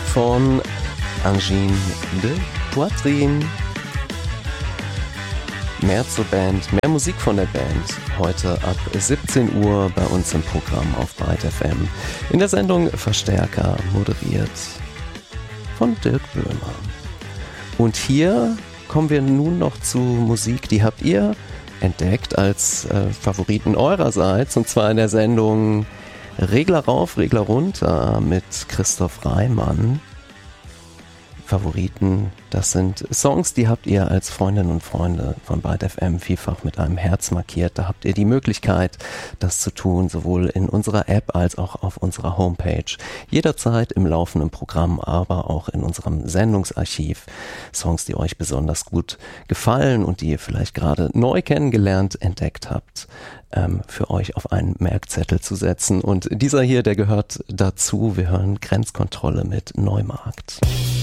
von Angine de Poitrine. Mehr zur Band, mehr Musik von der Band. Heute ab 17 Uhr bei uns im Programm auf Byte FM. In der Sendung Verstärker, moderiert von Dirk Böhmer. Und hier kommen wir nun noch zu Musik, die habt ihr entdeckt als Favoriten eurerseits. Und zwar in der Sendung Regler rauf, Regler runter mit Christoph Reimann. Favoriten, das sind Songs, die habt ihr als Freundinnen und Freunde von Byte FM vielfach mit einem Herz markiert. Da habt ihr die Möglichkeit, das zu tun, sowohl in unserer App als auch auf unserer Homepage. Jederzeit im laufenden Programm, aber auch in unserem Sendungsarchiv. Songs, die euch besonders gut gefallen und die ihr vielleicht gerade neu kennengelernt, entdeckt habt, für euch auf einen Merkzettel zu setzen. Und dieser hier, der gehört dazu. Wir hören Grenzkontrolle mit Neumarkt.